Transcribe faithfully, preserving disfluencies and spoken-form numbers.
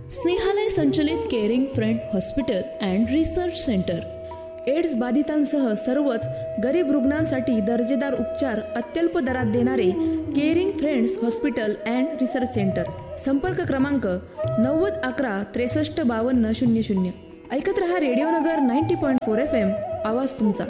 स्नेहालय संचलित caring friend hospital and research centre. AIDS बाधितांसह सर्वच गरीब रुग्णांसाठी दर्जेदार उपचार अत्यल्प दरात देणारे caring friends hospital and research centre. संपर्क क्रमांक नव्वद अकरा त्रेसष्ट बावन्न शून्य शून्य. ऐकत रहा रेडिओ नगर ninety point four F M. आवाज तुमचा.